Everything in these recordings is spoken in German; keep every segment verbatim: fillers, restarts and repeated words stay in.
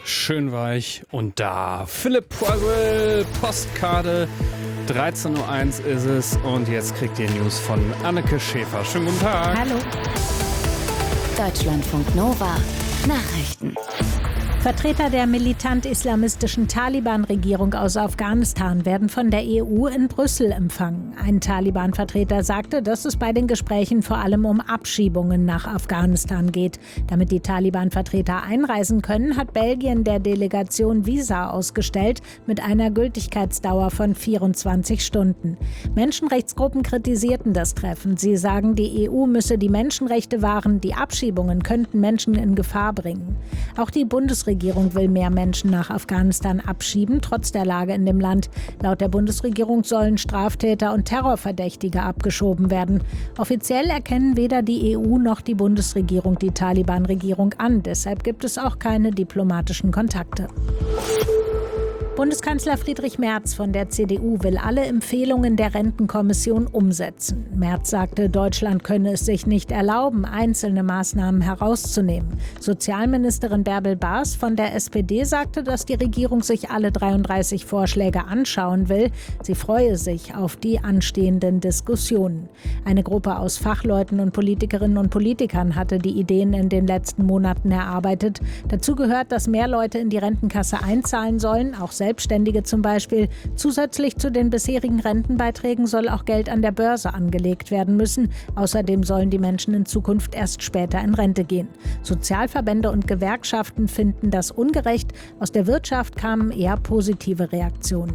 schön weich und da. Philipp Poisel, Postkarte. dreizehn Uhr eins ist es und jetzt kriegt ihr News von Anneke Schäfer. Schönen guten Tag. Hallo. Deutschlandfunk Nova. Nachrichten. Vertreter der militant-islamistischen Taliban-Regierung aus Afghanistan werden von der E U in Brüssel empfangen. Ein Taliban-Vertreter sagte, dass es bei den Gesprächen vor allem um Abschiebungen nach Afghanistan geht. Damit die Taliban-Vertreter einreisen können, hat Belgien der Delegation Visa ausgestellt mit einer Gültigkeitsdauer von vierundzwanzig Stunden. Menschenrechtsgruppen kritisierten das Treffen. Sie sagen, die E U müsse die Menschenrechte wahren, die Abschiebungen könnten Menschen in Gefahr bringen. Auch die Bundesregierung Die Regierung will mehr Menschen nach Afghanistan abschieben, trotz der Lage in dem Land. Laut der Bundesregierung sollen Straftäter und Terrorverdächtige abgeschoben werden. Offiziell erkennen weder die E U noch die Bundesregierung die Taliban-Regierung an. Deshalb gibt es auch keine diplomatischen Kontakte. Bundeskanzler Friedrich Merz von der C D U will alle Empfehlungen der Rentenkommission umsetzen. Merz sagte, Deutschland könne es sich nicht erlauben, einzelne Maßnahmen herauszunehmen. Sozialministerin Bärbel Baas von der S P D sagte, dass die Regierung sich alle dreiunddreißig Vorschläge anschauen will. Sie freue sich auf die anstehenden Diskussionen. Eine Gruppe aus Fachleuten und Politikerinnen und Politikern hatte die Ideen in den letzten Monaten erarbeitet. Dazu gehört, dass mehr Leute in die Rentenkasse einzahlen sollen, auch Selbstständige zum Beispiel. Zusätzlich zu den bisherigen Rentenbeiträgen soll auch Geld an der Börse angelegt werden müssen. Außerdem sollen die Menschen in Zukunft erst später in Rente gehen. Sozialverbände und Gewerkschaften finden das ungerecht. Aus der Wirtschaft kamen eher positive Reaktionen.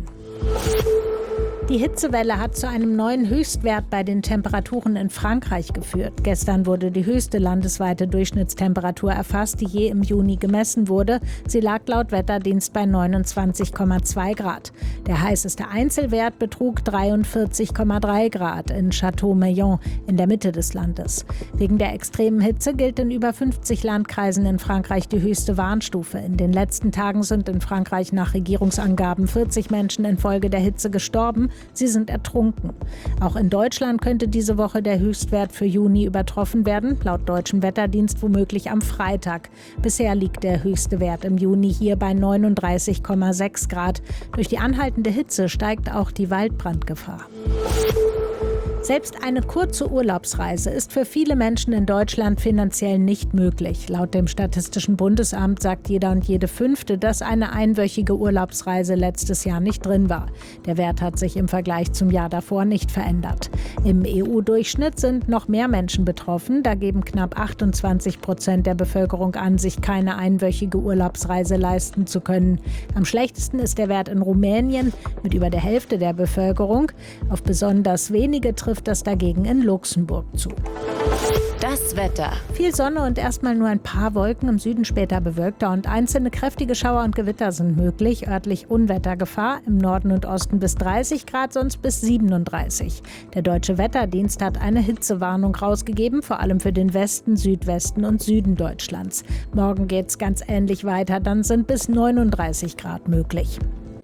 Die Hitzewelle hat zu einem neuen Höchstwert bei den Temperaturen in Frankreich geführt. Gestern wurde die höchste landesweite Durchschnittstemperatur erfasst, die je im Juni gemessen wurde. Sie lag laut Wetterdienst bei neunundzwanzig Komma zwei Grad. Der heißeste Einzelwert betrug dreiundvierzig Komma drei Grad in Château-Meillon in der Mitte des Landes. Wegen der extremen Hitze gilt in über fünfzig Landkreisen in Frankreich die höchste Warnstufe. In den letzten Tagen sind in Frankreich nach Regierungsangaben vierzig Menschen infolge der Hitze gestorben. Sie sind ertrunken. Auch in Deutschland könnte diese Woche der Höchstwert für Juni übertroffen werden, laut deutschem Wetterdienst womöglich am Freitag. Bisher liegt der höchste Wert im Juni hier bei neununddreißig Komma sechs Grad. Durch die anhaltende Hitze steigt auch die Waldbrandgefahr. Selbst eine kurze Urlaubsreise ist für viele Menschen in Deutschland finanziell nicht möglich. Laut dem Statistischen Bundesamt sagt jeder und jede Fünfte, dass eine einwöchige Urlaubsreise letztes Jahr nicht drin war. Der Wert hat sich im Vergleich zum Jahr davor nicht verändert. Im E U-Durchschnitt sind noch mehr Menschen betroffen. Da geben knapp achtundzwanzig Prozent der Bevölkerung an, sich keine einwöchige Urlaubsreise leisten zu können. Am schlechtesten ist der Wert in Rumänien mit über der Hälfte der Bevölkerung. Auf besonders wenige trifft das dagegen in Luxemburg zu. Das Wetter. Viel Sonne und erstmal nur ein paar Wolken, im Süden später bewölkter und einzelne kräftige Schauer und Gewitter sind möglich. Örtlich Unwettergefahr, im Norden und Osten bis dreißig Grad, sonst bis siebenunddreißig. Der Deutsche Wetterdienst hat eine Hitzewarnung rausgegeben, vor allem für den Westen, Südwesten und Süden Deutschlands. Morgen geht's ganz ähnlich weiter, dann sind bis neununddreißig Grad möglich.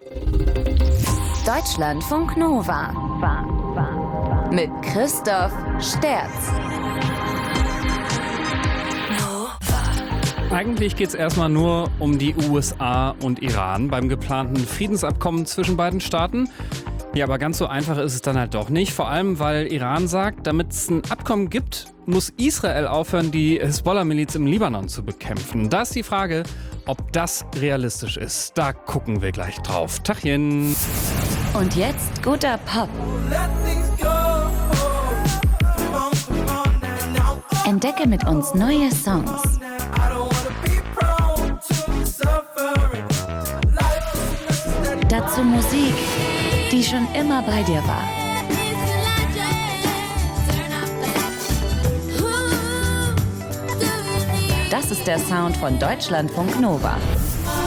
Deutschlandfunk Nova. Mit Christoph Sterz. Eigentlich geht es erstmal nur um die U S A und Iran beim geplanten Friedensabkommen zwischen beiden Staaten. Ja, aber ganz so einfach ist es dann halt doch nicht. Vor allem, weil Iran sagt, damit es ein Abkommen gibt, muss Israel aufhören, die Hisbollah-Miliz im Libanon zu bekämpfen. Da ist die Frage, ob das realistisch ist. Da gucken wir gleich drauf. Tachchen. Und jetzt guter Pop. Entdecke mit uns neue Songs. Dazu Musik, die schon immer bei dir war. Das ist der Sound von Deutschlandfunk Nova.